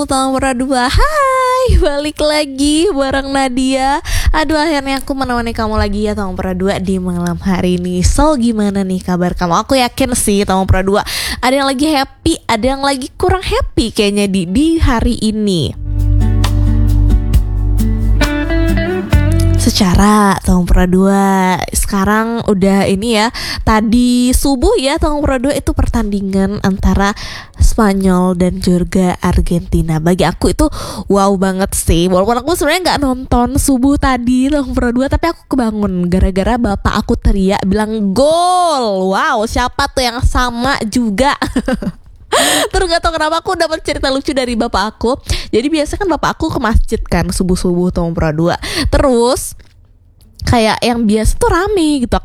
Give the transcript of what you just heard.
Tahun dua, hai, balik lagi bareng Nadia. Aduh, akhirnya aku menemani kamu lagi ya Tahun dua di malam hari ini. So, gimana nih kabar kamu? Aku yakin sih Tahun dua ada yang lagi happy, ada yang lagi kurang happy kayaknya di hari ini. Secara Tahun dua sekarang udah ini ya, tadi subuh ya Tahun dua itu pertandingan antara Spanyol dan juga Argentina. Bagi aku itu wow banget sih. Walaupun aku sebenarnya nggak nonton subuh tadi Tahun dua, tapi aku kebangun gara-gara bapak aku teriak bilang gol. Wow, siapa tuh yang sama juga? Terus gak tau kenapa aku dapat cerita lucu dari bapak aku. Jadi biasa kan bapak aku ke masjid kan subuh-subuh Tahun dua. Terus kayak yang biasa tuh rame gitu.